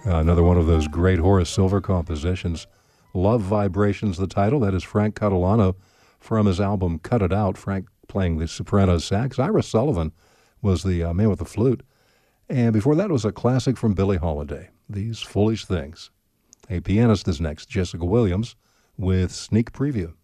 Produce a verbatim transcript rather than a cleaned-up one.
Uh, another one of those great Horace Silver compositions. Love Vibrations, the title. That is Frank Catalano from his album Cut It Out. Frank playing the soprano sax. Ira Sullivan was the uh, man with the flute. And before that was a classic from Billie Holiday, These Foolish Things. A pianist is next, Jessica Williams, with Sneak Preview.